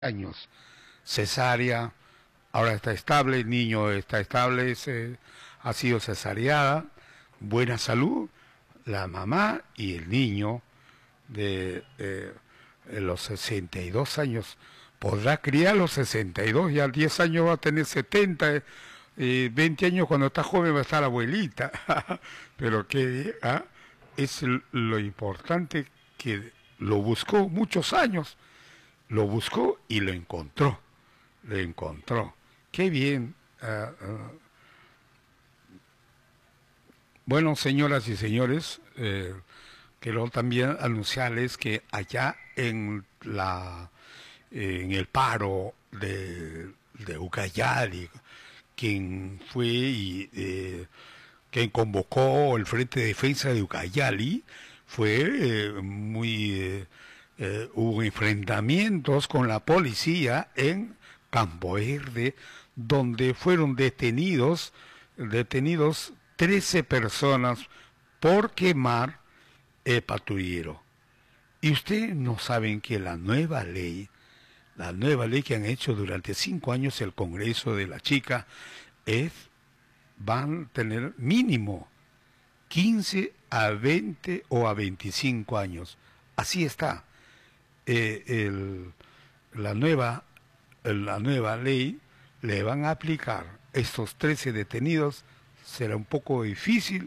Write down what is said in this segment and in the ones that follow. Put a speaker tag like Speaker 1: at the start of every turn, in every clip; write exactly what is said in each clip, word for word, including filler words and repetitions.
Speaker 1: años, cesárea, ahora está estable, el niño está estable, se, ha sido cesareada, buena salud, la mamá y el niño de eh, los sesenta y dos años, podrá criar los sesenta y dos, y a diez años va a tener setenta, eh, veinte años cuando está joven va a estar abuelita, pero que ¿ah? es lo importante que lo buscó muchos años, lo buscó y lo encontró, lo encontró. Qué bien. Uh, uh. Bueno, señoras y señores, eh, quiero también anunciarles que allá en la en el paro de, de Ucayali, quien fue y eh, quien convocó el Frente de Defensa de Ucayali, fue eh, muy eh, eh, hubo enfrentamientos con la policía en Campo Verde, donde fueron detenidos detenidos trece personas por quemar el patrullero. Y ustedes no saben que la nueva ley, la nueva ley que han hecho durante cinco años el Congreso de la Chica, es, van a tener mínimo quince a veinte o a veinticinco años. Así está. Eh, el, la nueva, la nueva ley le van a aplicar estos trece detenidos. Será un poco difícil,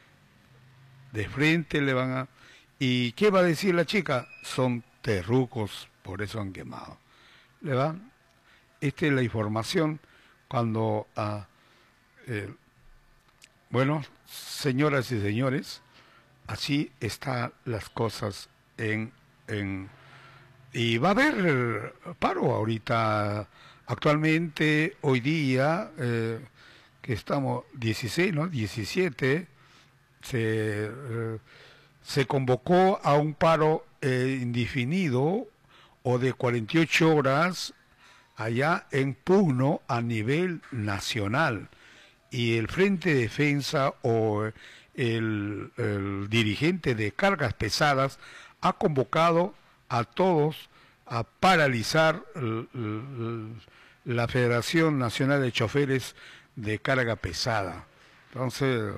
Speaker 1: de frente le van a... ¿Y qué va a decir la chica? Son terrucos, por eso han quemado. Le van... Esta es la información cuando... Uh, eh, bueno, señoras y señores, así están las cosas en... en y va a haber paro ahorita, actualmente, hoy día... Eh, que estamos dieciséis, ¿no? diecisiete, se, eh, se convocó a un paro eh, indefinido o de cuarenta y ocho horas allá en Puno a nivel nacional. Y el Frente de Defensa o el, el dirigente de cargas pesadas ha convocado a todos a paralizar el, el, la Federación Nacional de Choferes de Carga Pesada. Entonces,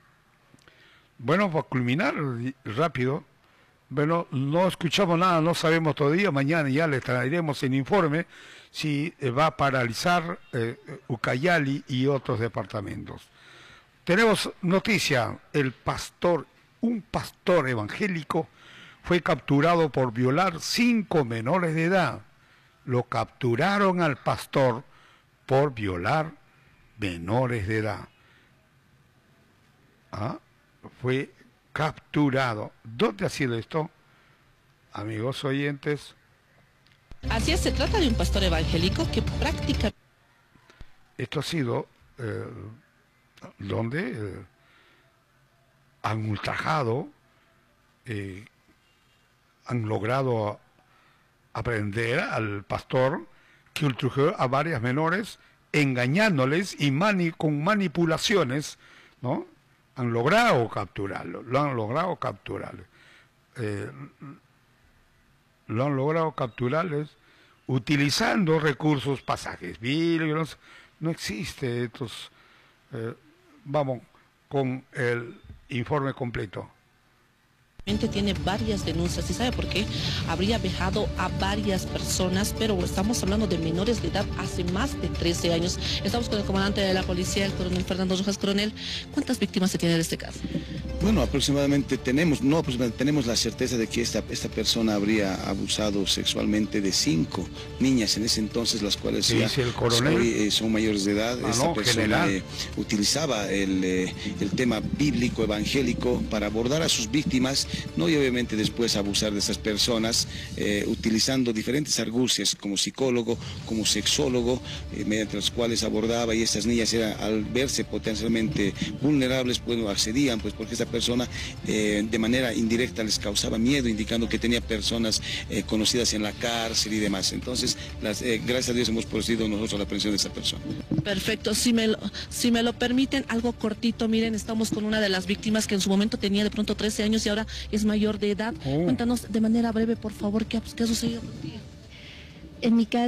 Speaker 1: bueno, para culminar rápido, bueno, no escuchamos nada, no sabemos todavía, mañana ya les traeremos el informe si va a paralizar eh, Ucayali y otros departamentos. Tenemos noticia, el pastor, un pastor evangélico fue capturado por violar cinco menores de edad. Lo capturaron al pastor por violar menores de edad. ¿Ah? Fue capturado. ¿Dónde ha sido esto, amigos oyentes?
Speaker 2: Así es, se trata de un pastor evangélico que practica...
Speaker 1: Esto ha sido eh, donde eh, han ultrajado, eh, han logrado aprender al pastor que ultrajó a varias menores, engañándoles y mani con manipulaciones, ¿no? Han logrado capturarlo, lo han logrado capturarlo. Eh, lo han logrado capturarles utilizando recursos, pasajes vídeos, no existe estos. Eh, vamos con el informe completo.
Speaker 2: Tiene varias denuncias, ¿y sabe por qué? Habría vejado a varias personas, pero estamos hablando de menores de edad hace más de trece años. Estamos con el comandante de la policía, el coronel Fernando Rojas. Coronel, ¿cuántas víctimas se tiene de este caso?
Speaker 3: Bueno, aproximadamente tenemos, no aproximadamente, tenemos la certeza de que esta, esta persona habría abusado sexualmente de cinco niñas en ese entonces, las cuales
Speaker 1: ¿Sí,
Speaker 3: ya
Speaker 1: dice el coronel?
Speaker 3: Hoy, eh, son mayores de edad.
Speaker 1: Ah,
Speaker 3: esta
Speaker 1: no,
Speaker 3: persona eh, utilizaba el, eh, el tema bíblico, evangélico, para abordar a sus víctimas, ¿no? Y obviamente después abusar de esas personas, eh, utilizando diferentes argucias como psicólogo, como sexólogo, eh, mediante los cuales abordaba, y estas niñas eran, al verse potencialmente vulnerables, pues accedían, pues porque esta persona eh, de manera indirecta les causaba miedo, indicando que tenía personas eh, conocidas en la cárcel y demás. Entonces, las, eh, gracias a Dios hemos procedido nosotros a la aprehensión de esa persona.
Speaker 2: Perfecto, si me, lo, si me lo permiten, algo cortito. Miren, estamos con una de las víctimas que en su momento tenía de pronto trece años y ahora es mayor. mayor de edad. Oh. Cuéntanos de manera breve, por favor, qué ha, qué ha sucedido contigo.
Speaker 4: Bueno, aproximadamente tenemos, no aproximadamente tenemos la certeza de que esta, esta persona habría abusado sexualmente de cinco niñas en ese entonces, las cuales ya, En mi caso,